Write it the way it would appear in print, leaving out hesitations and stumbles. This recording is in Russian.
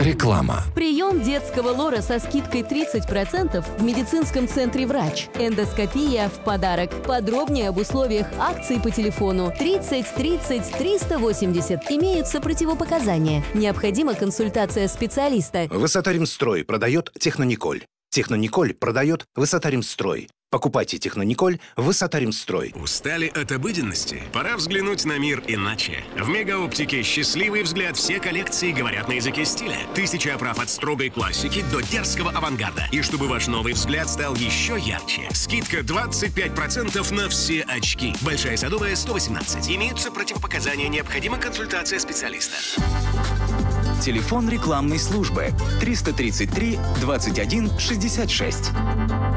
Реклама. Прием детского лора со скидкой 30% в медицинском центре «Врач». Эндоскопия в подарок. Подробнее об условиях акций по телефону 30 30 380. Имеются противопоказания. Необходима консультация специалиста. Высота-Ремстрой продает Технониколь. Технониколь продает Высота-Ремстрой. Покупайте Технониколь Высота-Ремстрой. Устали от обыденности? Пора взглянуть на мир иначе. В Мегаоптике счастливый взгляд. Все коллекции говорят на языке стиля. 1000 оправ от строгой классики до дерзкого авангарда. И чтобы ваш новый взгляд стал еще ярче, скидка 25% на все очки. Большая Садовая, 118. Имеются противопоказания. Необходима консультация специалиста. Телефон рекламной службы 333 21 66.